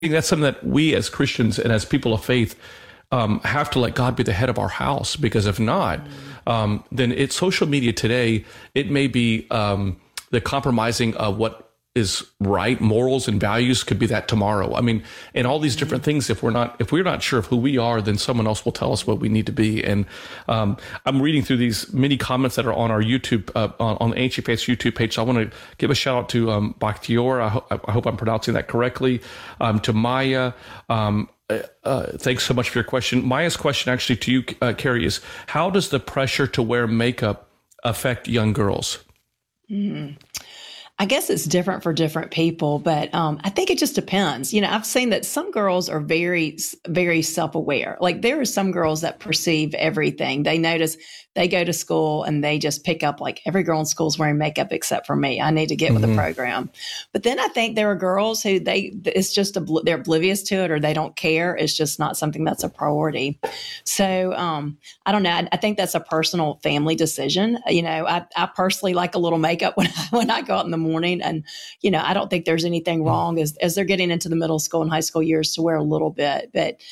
think that's something that we as Christians and as people of faith have to let God be the head of our house, because if not, then it's social media today. It may be the compromising of what is right, morals and values could be that tomorrow. I mean, and all these different things. If we're not sure of who we are, then someone else will tell us what we need to be. And I'm reading through these many comments that are on our YouTube, on the Ancient Faiths YouTube page. So I want to give a shout out to Bakhtior. I hope I'm pronouncing that correctly. To Maya. Thanks so much for your question. Maya's question actually to you, Carrie, is how does the pressure to wear makeup affect young girls? I guess it's different for different people, but I think it just depends. I've seen that some girls are very, very self-aware. Like there are some girls that perceive everything. They notice, they go to school and they just pick up like every girl in school is wearing makeup except for me. I need to get with the program. But then I think there are girls who it's just they're oblivious to it, or they don't care. It's just not something that's a priority. So I don't know. I think that's a personal family decision. I personally like a little makeup when I go out in the morning, and I don't think there's anything wrong as they're getting into the middle school and high school years to wear a little bit. But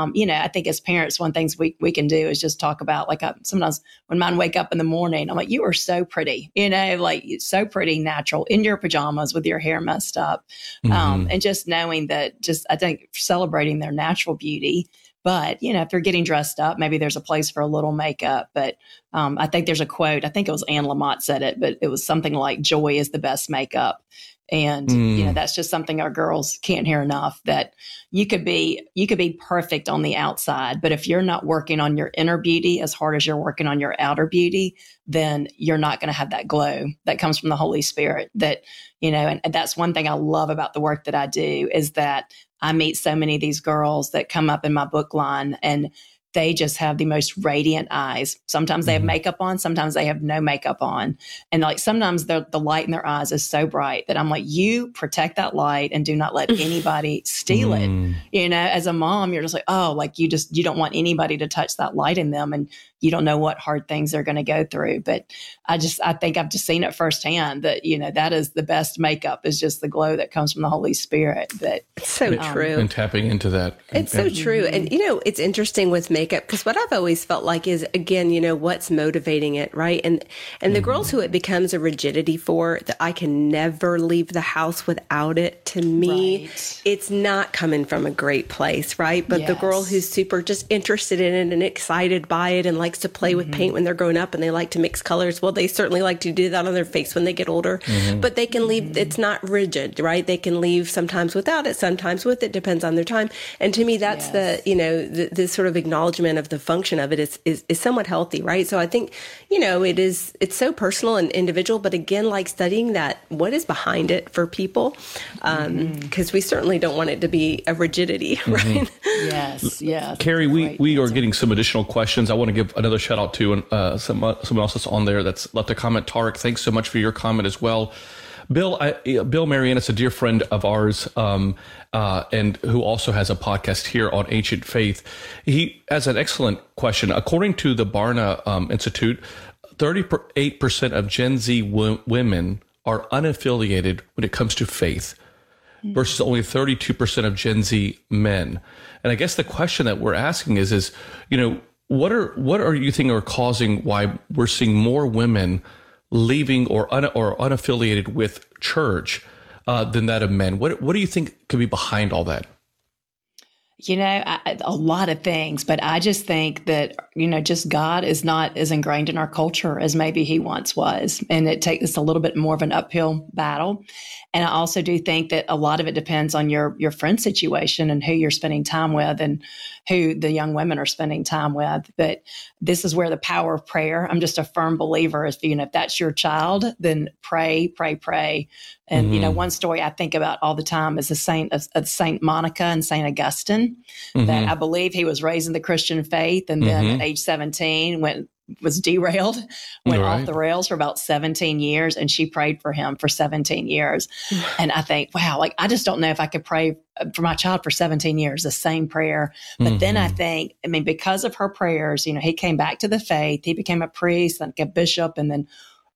I think as parents, one things we can do is just talk about, like sometimes when mine wake up in the morning, I'm like, you are so pretty, like so pretty, natural in your pajamas with your hair messed up. And just knowing that, I think celebrating their natural beauty. But, if they're getting dressed up, maybe there's a place for a little makeup. But I think there's a quote, I think it was Anne Lamott said it, but it was something like joy is the best makeup. And, that's just something our girls can't hear enough, that you could be perfect on the outside, but if you're not working on your inner beauty as hard as you're working on your outer beauty, then you're not going to have that glow that comes from the Holy Spirit. That, and that's one thing I love about the work that I do, is that I meet so many of these girls that come up in my book line, and they just have the most radiant eyes. Sometimes they have makeup on, sometimes they have no makeup on. And like sometimes the light in their eyes is so bright that I'm like, you protect that light and do not let anybody steal it. As a mom, you're just like, oh, like you don't want anybody to touch that light in them. And you don't know what hard things they're going to go through. But I think I've just seen it firsthand that, that is the best makeup, is just the glow that comes from the Holy Spirit. But it's so true. And tapping into that. It's so true. And, it's interesting with makeup, because what I've always felt like is, again, what's motivating it, right? And the girls who it becomes a rigidity for, that I can never leave the house without it, to me, it's not coming from a great place, right? But the girl who's super just interested in it and excited by it and likes to play with paint when they're growing up, and they like to mix colors. Well, they certainly like to do that on their face when they get older, but they can leave. It's not rigid, right? They can leave sometimes without it, sometimes with it, depends on their time. And to me, that's the sort of acknowledgement of the function of it is somewhat healthy, right? So I think, it's so personal and individual, but again, like studying that, what is behind it for people? Because we certainly don't want it to be a rigidity, right? Yes. Carrie, we are getting some additional questions. I want to give another shout out to someone else that's on there that's left a comment. Tarek, thanks so much for your comment as well. Bill Marianus, a dear friend of ours, and who also has a podcast here on Ancient Faith. He has an excellent question. According to the Barna Institute, 38% of Gen Z women are unaffiliated when it comes to faith, versus only 32% of Gen Z men. And I guess the question that we're asking is what are you think are causing why we're seeing more women leaving or unaffiliated with church than that of men? What do you think could be behind all that? A lot of things, but I just think that, just God is not as ingrained in our culture as maybe he once was. And it takes a little bit more of an uphill battle. And I also do think that a lot of it depends on your friend situation and who you're spending time with and who the young women are spending time with. But this is where the power of prayer, I'm just a firm believer, if that's your child, then pray. And, one story I think about all the time is the saint of Saint Monica and Saint Augustine, that I believe he was raised in the Christian faith. And then at age 17, was derailed, went off the rails for about 17 years. And she prayed for him for 17 years. And I think, wow, like, I just don't know if I could pray for my child for 17 years, the same prayer. But then I think, because of her prayers, he came back to the faith, he became a priest, like a bishop, and then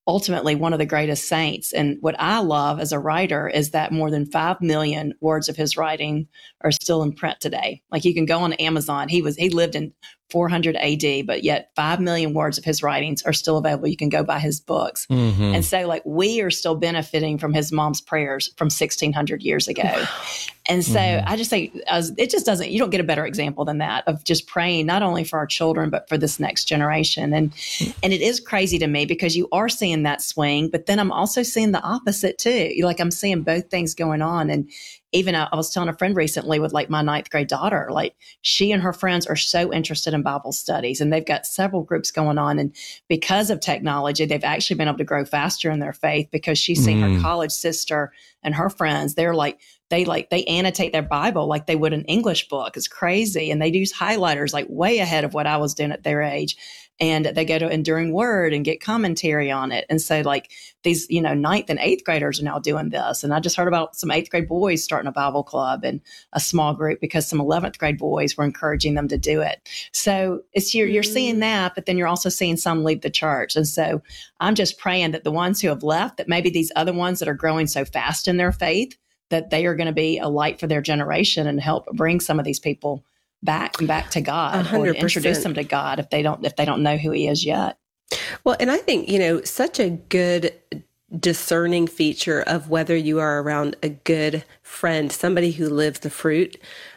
ultimately one of the greatest saints. And what I love as a writer is that more than 5 million words of his writing are still in print today. Like you can go on Amazon. He lived in 400 AD, but yet 5 million words of his writings are still available. You can go buy his books. Mm-hmm. And so like we are still benefiting from his mom's prayers from 1600 years ago. And so I just think it just doesn't, you don't get a better example than that of just praying, not only for our children, but for this next generation. And it is crazy to me because you are seeing that swing, but then I'm also seeing the opposite too. Like I'm seeing both things going on. And even I was telling a friend recently with like my 9th grade daughter, like she and her friends are so interested in Bible studies and they've got several groups going on. And because of technology, they've actually been able to grow faster in their faith because she's seen her college sister and her friends. They annotate their Bible like they would an English book. It's crazy. And they use highlighters like way ahead of what I was doing at their age. And they go to Enduring Word and get commentary on it. And so like these, 9th and 8th graders are now doing this. And I just heard about some 8th grade boys starting a Bible club and a small group because some 11th grade boys were encouraging them to do it. So it's you're seeing that, but then you're also seeing some leave the church. And so I'm just praying that the ones who have left, that maybe these other ones that are growing so fast in their faith, that they are going to be a light for their generation and help bring some of these people back to God 100%. Or to introduce them to God if they don't know who he is yet. Well, and I think, such a good discerning feature of whether you are around a good friend, somebody who lives the fruit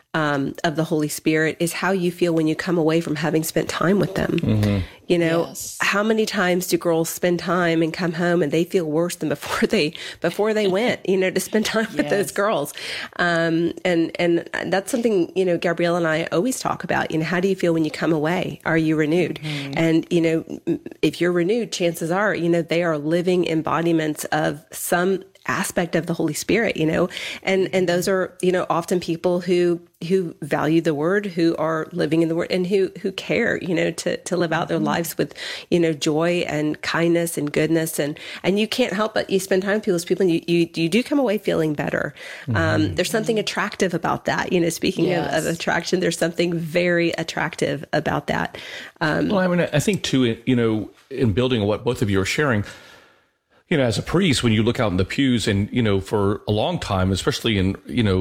of the Holy Spirit, is how you feel when you come away from having spent time with them. Mm-hmm. Yes. How many times do girls spend time and come home and they feel worse than before they went, to spend time with those girls. And that's something, Gabrielle and I always talk about, how do you feel when you come away? Are you renewed? Mm-hmm. And, if you're renewed, chances are, they are living embodiments of some aspect of the Holy Spirit, and those are, often people who value the word, who are living in the word, and who care, to live out their lives with, joy and kindness and goodness. And you can't help but you spend time with those people and you do come away feeling better. There's something attractive about that. Speaking of attraction, there's something very attractive about that. Well, I mean, I think too, in building on what both of you are sharing, as a priest, when you look out in the pews and, for a long time, especially in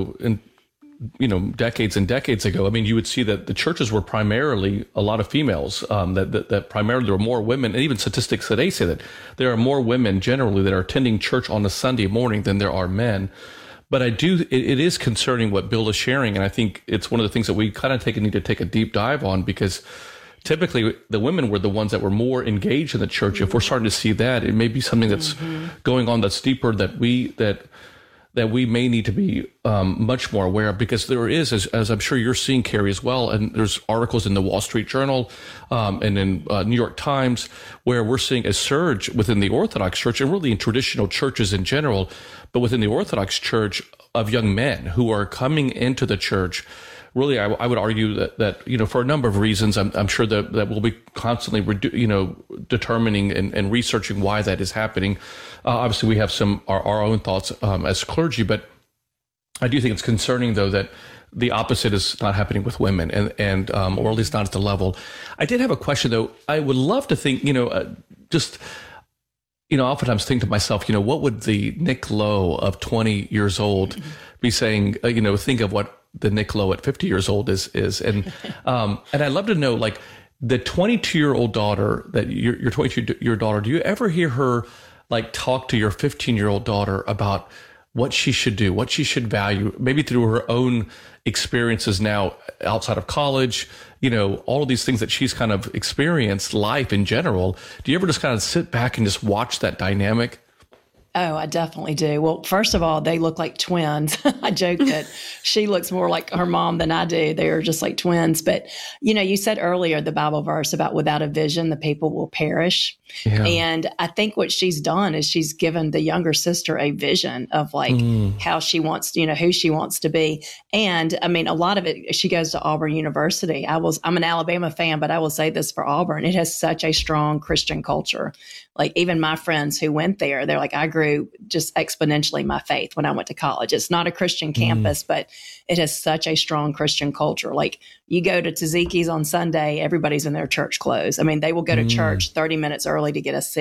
decades and decades ago, I mean, you would see that the churches were primarily a lot of females, that primarily there were more women, and even statistics today say that there are more women generally that are attending church on a Sunday morning than there are men. But it is concerning what Bill is sharing. And I think it's one of the things that we kind of need to take a deep dive on, because typically the women were the ones that were more engaged in the church. If we're starting to see that, it may be something that's going on that's deeper that we may need to be much more aware of, because there is, as I'm sure you're seeing, Carrie, as well, and there's articles in the Wall Street Journal and in New York Times where we're seeing a surge within the Orthodox Church and really in traditional churches in general, but within the Orthodox Church, of young men who are coming into the church. Really, I would argue that for a number of reasons, I'm sure that we'll be constantly determining and researching why that is happening. Obviously, we have our own thoughts as clergy, but I do think it's concerning, though, that the opposite is not happening with women, and or at least not at the level. I did have a question, though. I would love to think, oftentimes think to myself, what would the Nick Lowe of 20 years old be saying? Think of what the Nick Lowe at 50 years old is. And I'd love to know, like, the 22-year-old daughter that your 22-year daughter, do you ever hear her like talk to your 15-year-old daughter about what she should do, what she should value, maybe through her own experiences now outside of college, all of these things that she's kind of experienced, life in general? Do you ever just kind of sit back and just watch that dynamic? Oh, I definitely do. Well, first of all, they look like twins. I joke that she looks more like her mom than I do. They're just like twins. But, you said earlier the Bible verse about without a vision, the people will perish. Yeah. And I think what she's done is she's given the younger sister a vision of like how she wants, who she wants to be. And I mean, a lot of it, she goes to Auburn University. I'm an Alabama fan, but I will say this for Auburn. It has such a strong Christian culture. Like even my friends who went there, they're like, I grew just exponentially my faith when I went to college. It's not a Christian campus, but it has such a strong Christian culture. Like you go to Taziki's on Sunday, everybody's in their church clothes. I mean, they will go to church 30 minutes early to get a seat.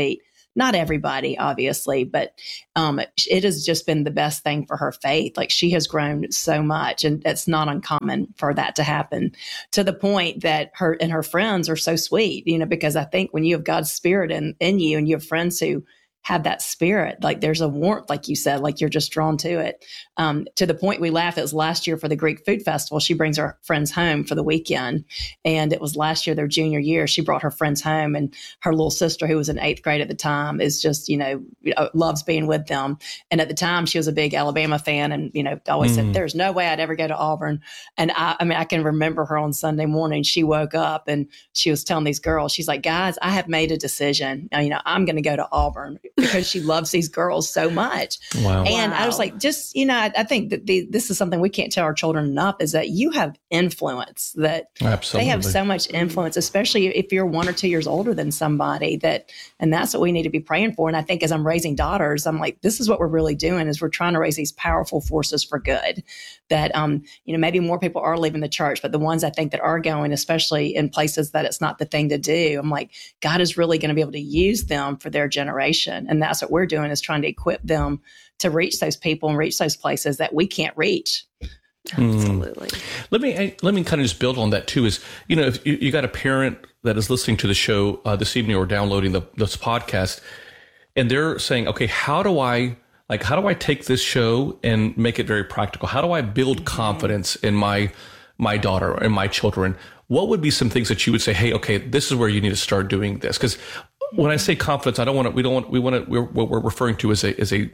not everybody, obviously, but it has just been the best thing for her faith. Like she has grown so much, and it's not uncommon for that to happen, to the point that her and her friends are so sweet, because I think when you have God's spirit in you and you have friends who have that spirit, like there's a warmth, like you said, like you're just drawn to it. To the point we laugh, it was last year for the Greek Food Festival. She brings her friends home for the weekend. And it was last year, their junior year, she brought her friends home, and her little sister, who was in 8th grade at the time, is just, loves being with them. And at the time she was a big Alabama fan, and, always said, there's no way I'd ever go to Auburn. And I can remember her on Sunday morning, she woke up and she was telling these girls, she's like, guys, I have made a decision. I'm going to go to Auburn, because she loves these girls so much. Wow. And I was like, just, I think that this is something we can't tell our children enough, is that you have influence, that Absolutely. they have so much influence, especially if you're 1 or 2 years older than somebody, and that's what we need to be praying for. And I think as I'm raising daughters, I'm like, this is what we're really doing, is we're trying to raise these powerful forces for good, that, maybe more people are leaving the church, but the ones I think that are going, especially in places that it's not the thing to do, I'm like, God is really going to be able to use them for their generation. And that's what we're doing, is trying to equip them to reach those people and reach those places that we can't reach. Absolutely. Let me kind of just build on that too. Is if you got a parent that is listening to the show this evening or downloading this podcast, and they're saying, okay, how do I take this show and make it very practical? How do I build confidence in my daughter and my children? What would be some things that you would say, hey, okay, this is where you need to start doing this? Because when I say confidence, we're referring to as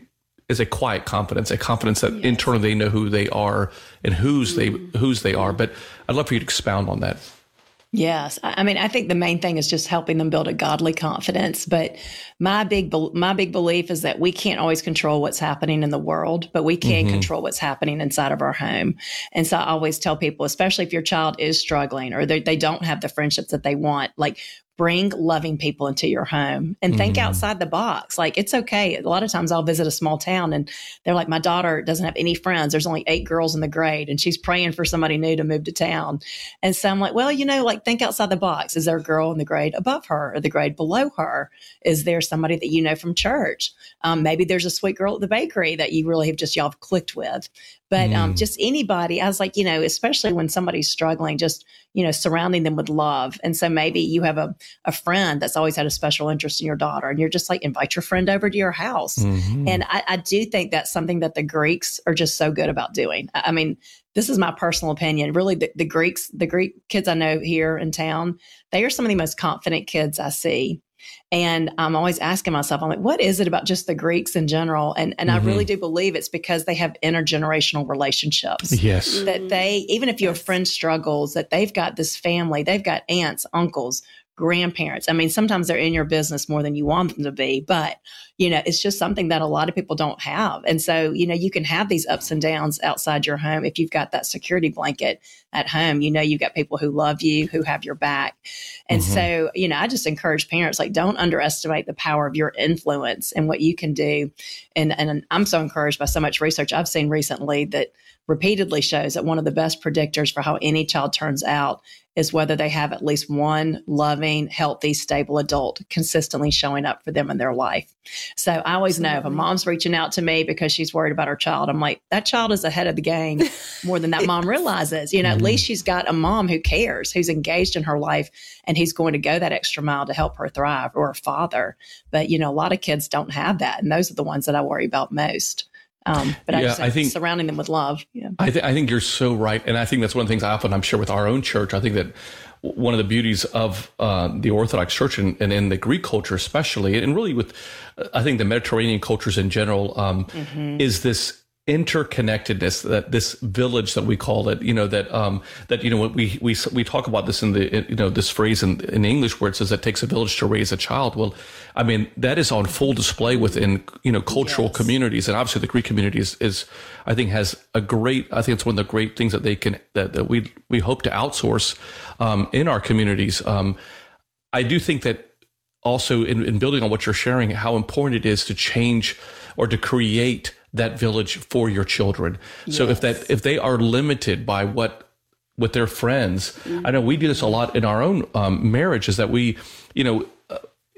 a quiet confidence, a confidence that internally they know who they are and whose they are. But I'd love for you to expound on that. Yes. I think the main thing is just helping them build a godly confidence. But my big belief is that we can't always control what's happening in the world, but we can control what's happening inside of our home. And so I always tell people, especially if your child is struggling or they don't have the friendships that they want, like, bring loving people into your home and think outside the box. Like, it's okay. A lot of times I'll visit a small town and they're like, my daughter doesn't have any friends. There's only 8 girls in the grade and she's praying for somebody new to move to town. And so I'm like, well, think outside the box. Is there a girl in the grade above her or the grade below her? Is there somebody that you know from church? Maybe there's a sweet girl at the bakery that you really have y'all have clicked with. But just anybody, I was like, especially when somebody's struggling, just, surrounding them with love. And so maybe you have a friend that's always had a special interest in your daughter, and you're just like, invite your friend over to your house. And I do think that's something that the Greeks are just so good about doing. I mean, this is my personal opinion. Really, the Greek kids I know here in town, they are some of the most confident kids I see. And I'm always asking myself, I'm like, what is it about just the Greeks in general? And I really do believe it's because they have intergenerational relationships. Yes. That they, even if your friend struggles, that they've got this family, they've got aunts, uncles, grandparents. I mean, sometimes they're in your business more than you want them to be, but, it's just something that a lot of people don't have. And so, you can have these ups and downs outside your home if you've got that security blanket at home. You've got people who love you, who have your back. And so, I just encourage parents, like, don't underestimate the power of your influence and what you can do. And I'm so encouraged by so much research I've seen recently that repeatedly shows that one of the best predictors for how any child turns out is whether they have at least one loving, healthy, stable adult consistently showing up for them in their life. So I always know if a mom's reaching out to me because she's worried about her child, I'm like, that child is ahead of the game more than that mom realizes. At least she's got a mom who cares, who's engaged in her life, and who's going to go that extra mile to help her thrive, or a father. But, a lot of kids don't have that. And those are the ones that I worry about most. But I think surrounding them with love. Yeah. I think you're so right. And I think that's one of the things I'm sure with our own church. I think that one of the beauties of the Orthodox Church and in the Greek culture especially, and really with, I think, the Mediterranean cultures in general, is this interconnectedness, that this village that we call it, we talk about this in the, this phrase in English where it says it takes a village to raise a child. Well, I mean, that is on full display within, cultural communities. And obviously the Greek community is I think it's one of the great things that they can, that we hope to outsource, in our communities. I do think that also in building on what you're sharing, how important it is to change or to create that village for your children. Yes. So if they are limited by with their friends, I know we do this a lot in our own marriage, is that we,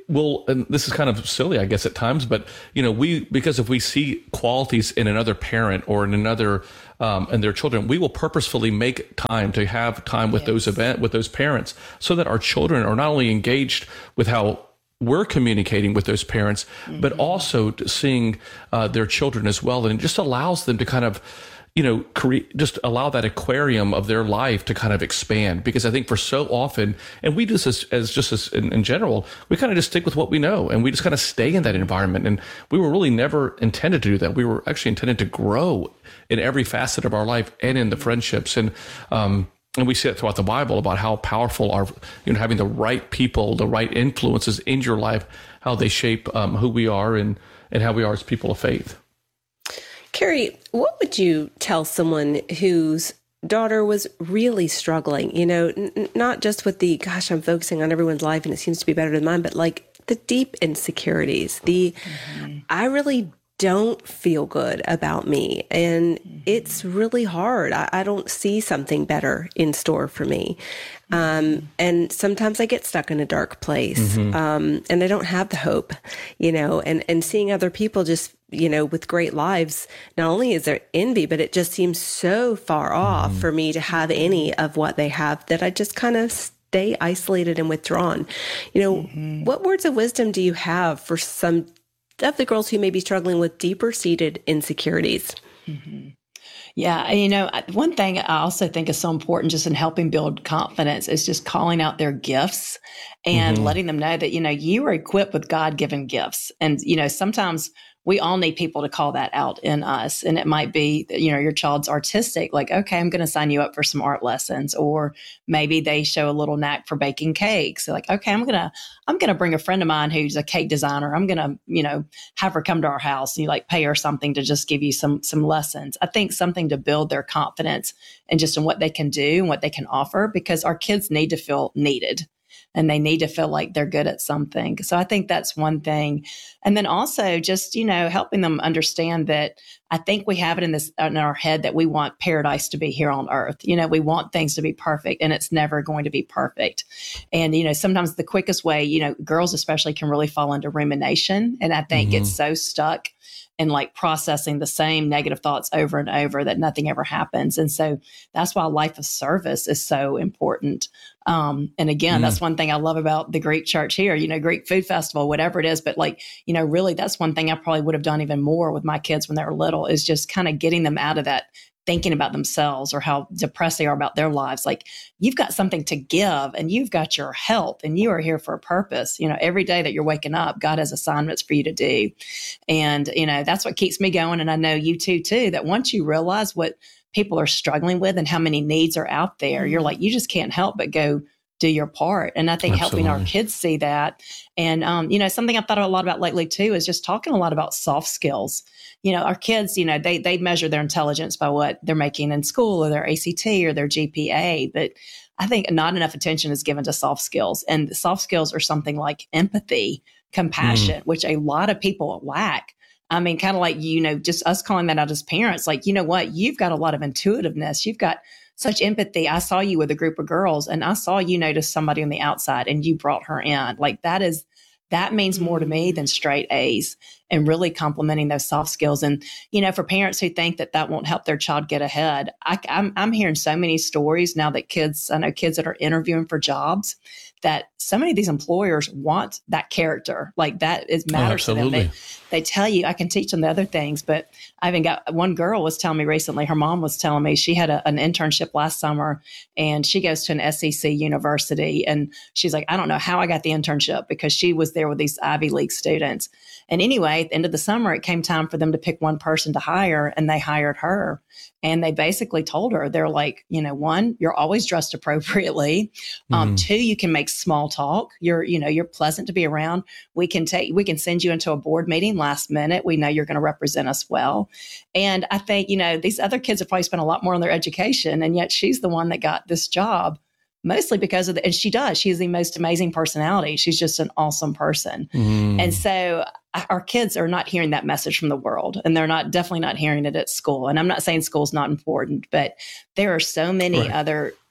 will, and this is kind of silly, I guess, at times, but because if we see qualities in another parent or in another and their children, we will purposefully make time to have time with with those parents, so that our children are not only engaged with how we're communicating with those parents, but also seeing their children as well, and it just allows them to kind of just allow that aquarium of their life to kind of expand. Because I think for so often, and we just as in general, we kind of just stick with what we know, and we just kind of stay in that environment. And we were really never intended to do that. We were actually intended to grow in every facet of our life and in the friendships. And we see it throughout the Bible about how powerful our, having the right people, the right influences in your life, how they shape who we are and how we are as people of faith. Carrie, what would you tell someone whose daughter was really struggling, not just with the, gosh, I'm focusing on everyone's life and it seems to be better than mine, but like the deep insecurities, I really don't feel good about me. And it's really hard. I don't see something better in store for me. And sometimes I get stuck in a dark place. And I don't have the hope, and seeing other people just, with great lives, not only is there envy, but it just seems so far off for me to have any of what they have that I just kind of stay isolated and withdrawn. What words of wisdom do you have for some of the girls who may be struggling with deeper seated insecurities? Yeah. One thing I also think is so important just in helping build confidence is just calling out their gifts and letting them know that, you are equipped with God-given gifts. And, sometimes we all need people to call that out in us. And it might be, your child's artistic, like, okay, I'm going to sign you up for some art lessons. Or maybe they show a little knack for baking cakes. So like, okay, I'm going to bring a friend of mine who's a cake designer. I'm going to, have her come to our house and pay her something to just give you some lessons. I think something to build their confidence and just in what they can do and what they can offer, because our kids need to feel needed. And they need to feel like they're good at something. So I think that's one thing. And then also just, helping them understand that I think we have it in our head that we want paradise to be here on earth. We want things to be perfect, and it's never going to be perfect. And, sometimes the quickest way, girls especially can really fall into rumination. And I think get so stuck in like processing the same negative thoughts over and over that nothing ever happens. And so that's why life of service is so important. And again, that's one thing I love about the Greek church here, Greek food festival, whatever it is. But really, that's one thing I probably would have done even more with my kids when they were little, is just kind of getting them out of that thinking about themselves or how depressed they are about their lives. Like, you've got something to give and you've got your health and you are here for a purpose. Every day that you're waking up, God has assignments for you to do. And, that's what keeps me going. And I know you too, that once you realize what people are struggling with and how many needs are out there, you're like, you just can't help but go do your part. And I think helping our kids see that. And, something I've thought a lot about lately too, is just talking a lot about soft skills. Our kids, they measure their intelligence by what they're making in school or their ACT or their GPA. But I think not enough attention is given to soft skills. And soft skills are something like empathy, compassion, which a lot of people lack. I mean, kind of like, just us calling that out as parents, like, what, you've got a lot of intuitiveness. You've got such empathy. I saw you with a group of girls and I saw you notice somebody on the outside and you brought her in. Like, that means more to me than straight A's, and really complimenting those soft skills. And, for parents who think that won't help their child get ahead, I'm hearing so many stories now that I know kids that are interviewing for jobs, that so many of these employers want that character. Like, that matters to them. They tell you, I can teach them the other things, but I even got one girl was telling me recently, her mom was telling me she had an internship last summer and she goes to an SEC university. And she's like, I don't know how I got the internship, because she was there with these Ivy League students. And anyway, at the end of the summer, it came time for them to pick one person to hire, and they hired her. And they basically told her, they're like, one, you're always dressed appropriately. Two, you can make small talk. You're pleasant to be around. We can send you into a board meeting last minute. We know you're going to represent us well. And I think, these other kids have probably spent a lot more on their education, and yet she's the one that got this job. Mostly because of and she has the most amazing personality. She's just an awesome person. And so our kids are not hearing that message from the world, and they're definitely not hearing it at school. And I'm not saying school's not important, but there are so many other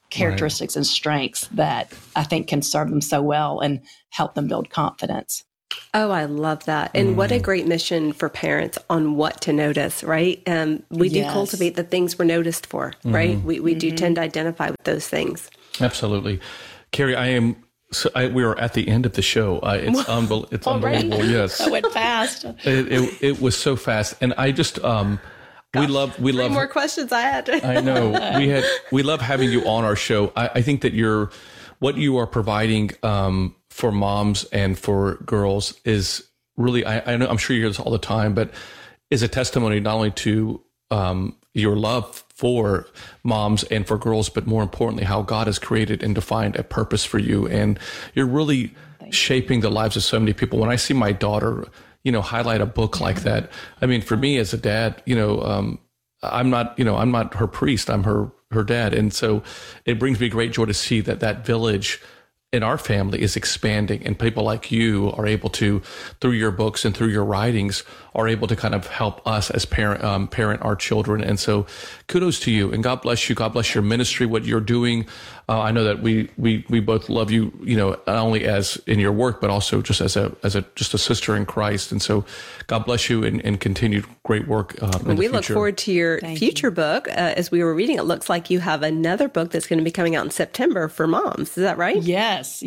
characteristics and strengths that I think can serve them so well and help them build confidence. Oh, I love that. And what a great mission for parents on what to notice, right? We do cultivate the things we're noticed for, right? We do tend to identify with those things. Absolutely. Carrie, we are at the end of the show. It's unbelievable. Yes. That went fast. It was so fast. And I just, we love Three more questions I had. I know we love having you on our show. I think that what you are providing, for moms and for girls is really, I know, I'm sure you hear this all the time, but is a testimony not only to, your love for moms and for girls, but more importantly, how God has created and defined a purpose for you. And you're really shaping the lives of so many people. When I see my daughter, highlight a book like that, I mean, for me as a dad, I'm not her priest, I'm her dad. And so it brings me great joy to see that village in our family is expanding, and people like you are able to, through your books and through your writings, are able to kind of help us as parent our children. And so kudos to you, and God bless you. God bless your ministry, what you're doing. I know that we both love you, not only as in your work, but also just as a sister in Christ. And so God bless you and continued great work. We look forward to your future book. As we were reading, it looks like you have another book that's going to be coming out in September for moms. Is that right? Yes.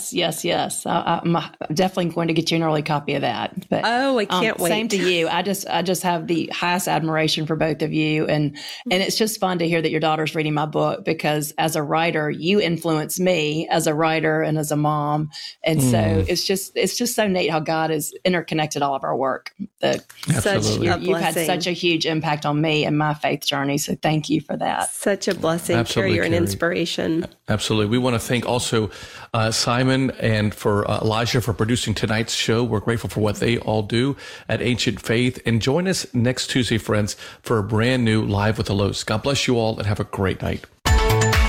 I'm definitely going to get you an early copy of that. But I can't wait. Same to you. I just have the highest admiration for both of you, and it's just fun to hear that your daughter's reading my book, because as a writer, you influence me as a writer and as a mom, and so it's just so neat how God has interconnected all of our work. You've had such a huge impact on me and my faith journey. So thank you for that. Such a blessing. Absolutely, Carrie, you're an inspiration. Absolutely. We want to thank also Simon and for Elijah for producing tonight's show. We're grateful for what they all do at Ancient Faith. And join us next Tuesday, friends, for a brand new Live with the Los. God bless you all and have a great night.